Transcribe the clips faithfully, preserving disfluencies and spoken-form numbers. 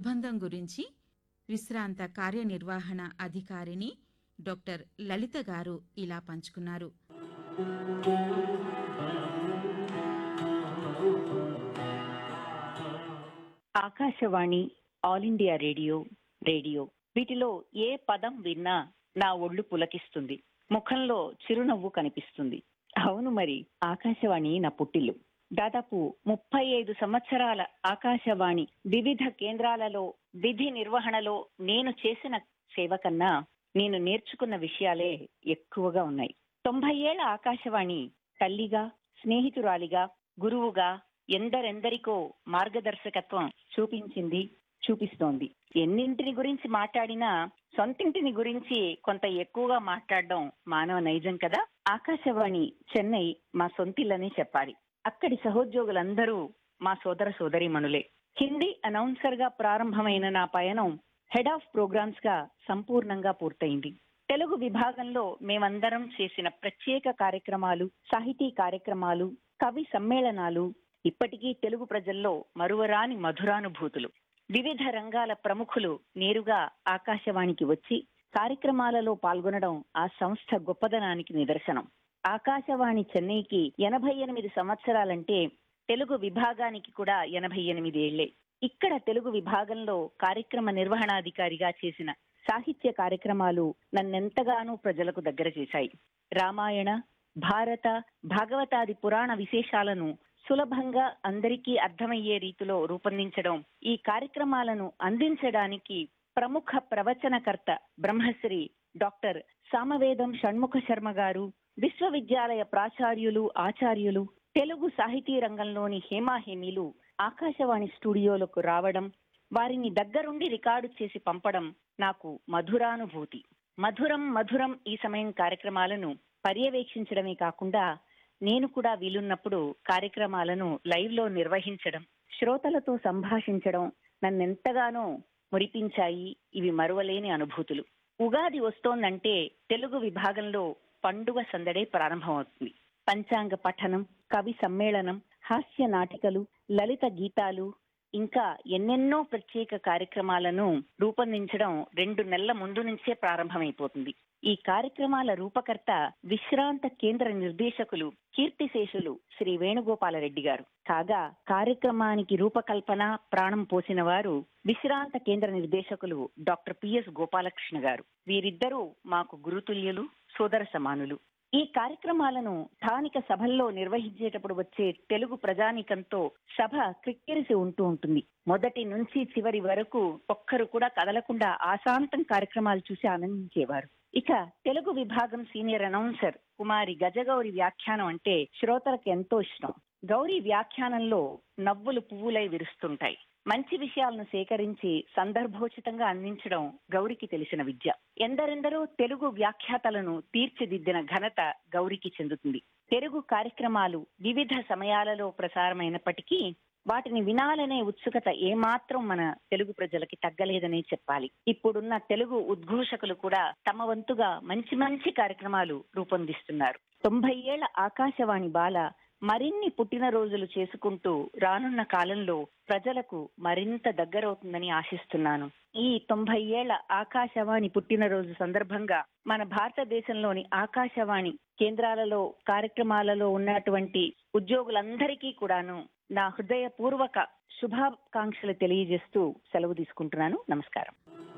అనుబంధం గురించి విశ్రాంత కార్యనిర్వహణ అధికారిని డాక్టర్ లలిత గారు ఇలా పంచుకున్నారు. Akashvani, all India radio, radio వీటిలో ఏ పదం విన్నా నా ఒళ్ళు పులకిస్తుంది, ముఖంలో చిరునవ్వు కనిపిస్తుంది. అవును, మరి ఆకాశవాణి నా పుట్టిల్లు. దాదాపు ముప్పై ఐదు సంవత్సరాల ఆకాశవాణి వివిధ కేంద్రాలలో విధి నిర్వహణలో నేను చేసిన సేవ కన్నా నేను నేర్చుకున్న విషయాలే ఎక్కువగా ఉన్నాయి. తొంభై ఏళ్ల ఆకాశవాణి తల్లిగా, స్నేహితురాలిగా, గురువుగా ఎందరెందరికో మార్గదర్శకత్వం చూపించింది, చూపిస్తోంది. ఎన్నింటిని గురించి మాట్లాడినా సొంతింటిని గురించి కొంత ఎక్కువగా మాట్లాడడం మానవ నైజం కదా. ఆకాశవాణి చెన్నై మా సొంతిల్లనే చెప్పాలి. అక్కడి సహోద్యోగులందరూ మా సోదర సోదరీమణులే. హిందీ అనౌన్సర్ గా ప్రారంభమైన నా పయనం హెడ్ ఆఫ్ ప్రోగ్రామ్స్ గా సంపూర్ణంగా పూర్తయింది. తెలుగు విభాగంలో మేమందరం చేసిన ప్రత్యేక కార్యక్రమాలు, సాహితీ కార్యక్రమాలు, కవి సమ్మేళనాలు ఇప్పటికీ తెలుగు ప్రజల్లో మరువరాని మధురానుభూతులు. వివిధ రంగాల ప్రముఖులు నేరుగా ఆకాశవాణికి వచ్చి కార్యక్రమాలలో పాల్గొనడం ఆ సంస్థ గొప్పదనానికి నిదర్శనం. ఆకాశవాణి చెన్నైకి ఎనభై ఎనిమిది సంవత్సరాలంటే తెలుగు విభాగానికి కూడా ఎనభై ఎనిమిది ఏళ్లే. ఇక్కడ తెలుగు విభాగంలో కార్యక్రమ నిర్వహణాధికారిగా చేసిన సాహిత్య కార్యక్రమాలు నన్నెంతగానో ప్రజలకు దగ్గర చేశాయి. రామాయణ, భారత, భాగవతాది పురాణ విశేషాలను సులభంగా అందరికీ అర్థమయ్యే రీతిలో రూపొందించడం, ఈ కార్యక్రమాలను అందించడానికి ప్రముఖ ప్రవచనకర్త బ్రహ్మశ్రీ డాక్టర్ సామవేదం షణ్ముఖ శర్మ గారు, విశ్వవిద్యాలయ ప్రాచార్యులు, ఆచార్యులు, తెలుగు సాహితీ రంగంలోని హేమాహేమీలు ఆకాశవాణి స్టూడియోలకు రావడం, వారిని దగ్గరుండి రికార్డు చేసి పంపడం నాకు మధురానుభూతి. మధురం మధురం ఈ సమయం కార్యక్రమాలను పర్యవేక్షించడమే కాకుండా నేను కూడా వీలున్నప్పుడు కార్యక్రమాలను లైవ్ లో నిర్వహించడం, శ్రోతలతో సంభాషించడం నన్నెంతగానో మురిపించాయి. ఇవి మరువలేని అనుభూతులు. ఉగాది వస్తోందంటే తెలుగు విభాగంలో పండుగ సందడే ప్రారంభమవుతుంది. పంచాంగ పఠనం, కవి సమ్మేళనం, హాస్య నాటికలు, లలిత గీతాలు, ఇంకా ఎన్నెన్నో ప్రత్యేక కార్యక్రమాలను రూపొందించడం రెండు నెలల ముందు నుంచే ప్రారంభమైపోతుంది. ఈ కార్యక్రమాల రూపకర్త విశ్రాంత కేంద్ర నిర్దేశకులు కీర్తిశేషులు శ్రీ వేణుగోపాలరెడ్డి గారు కాగా, కార్యక్రమానికి రూపకల్పన ప్రాణం పోసిన వారు విశ్రాంత కేంద్ర నిర్దేశకులు డాక్టర్ పిఎస్ గోపాలకృష్ణ గారు. వీరిద్దరూ మాకు గురుతుల్యులు, సోదర సమానులు. ఈ కార్యక్రమాలను స్థానిక సభల్లో నిర్వహించేటప్పుడు వచ్చే తెలుగు ప్రజానీకంతో సభ క్రిక్కిరిసి ఉంటూ ఉంటుంది. మొదటి నుంచి చివరి వరకు ఒక్కరు కూడా కదలకుండా ఆశాంతం కార్యక్రమాలు చూసి ఆనందించేవారు. ఇక తెలుగు విభాగం సీనియర్ అనౌన్సర్ కుమారి గజగౌరి వ్యాఖ్యానం అంటే శ్రోతలకు ఎంతో ఇష్టం. గౌరీ వ్యాఖ్యానంలో నవ్వులు పువ్వులై విరుస్తుంటాయి. మంచి విషయాలను సేకరించి సందర్భోచితంగా అందించడం గౌరికి తెలిసిన విద్య. ఎందరెందరో తెలుగు వ్యాఖ్యాతలను తీర్చిదిద్దిన ఘనత గౌరికి చెందుతుంది. తెలుగు కార్యక్రమాలు వివిధ సమయాలలో ప్రసారమైనప్పటికీ వాటిని వినాలనే ఉత్సుకత ఏమాత్రం మన తెలుగు ప్రజలకి తగ్గలేదనే చెప్పాలి. ఇప్పుడున్న తెలుగు ఉద్ఘోషకులు కూడా తమ వంతుగా మంచి మంచి కార్యక్రమాలు రూపొందిస్తున్నారు. తొంభై ఏళ్ల ఆకాశవాణి బాల మరిన్ని పుట్టినరోజులు చేసుకుంటూ రానున్న కాలంలో ప్రజలకు మరింత దగ్గరవుతుందని ఆశిస్తున్నాను. ఈ తొంభై ఏళ్ల ఆకాశవాణి పుట్టినరోజు సందర్భంగా మన భారతదేశంలోని ఆకాశవాణి కేంద్రాలలో కార్యక్రమాలలో ఉన్నటువంటి ఉద్యోగులందరికీ కూడాను నా హృదయపూర్వక శుభాకాంక్షలు తెలియజేస్తూ సెలవు తీసుకుంటున్నాను. నమస్కారం.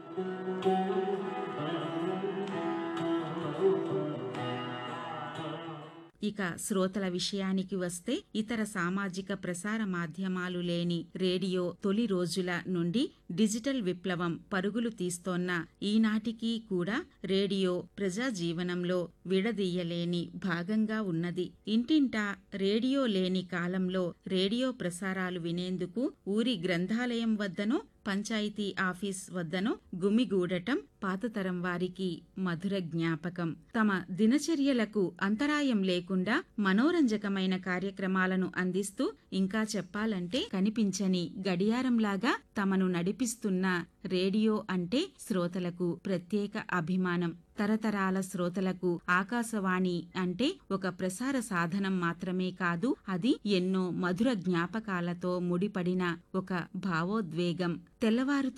ఇక శ్రోతల విషయానికి వస్తే, ఇతర సామాజిక ప్రసార మాధ్యమాలు లేని రేడియో తొలి రోజుల నుండి డిజిటల్ విప్లవం పరుగులు తీస్తోన్న ఈనాటికి కూడా రేడియో ప్రజా జీవనంలో విడదీయలేని భాగంగా ఉన్నది. ఇంటింటా రేడియో లేని కాలంలో రేడియో ప్రసారాలు వినేందుకు ఊరి గ్రంథాలయం వద్దనో పంచాయతీ ఆఫీస్ వద్దనో గుమిగూడటం పాతతరం వారికి మధుర జ్ఞాపకం. తమ దినచర్యలకు అంతరాయం లేకుండా మనోరంజకమైన కార్యక్రమాలను అందిస్తూ, ఇంకా చెప్పాలంటే కనిపించని గడియారంలాగా తమను నడిపిస్తున్న రేడియో అంటే శ్రోతలకు ప్రత్యేక అభిమానం. తరతరాల శ్రోతలకు ఆకాశవాణి అంటే ఒక ప్రసార సాధనం మాత్రమే కాదు, అది ఎన్నో మధుర జ్ఞాపకాలతో ముడిపడిన ఒక భావోద్వేగం. తెల్లవారుతూ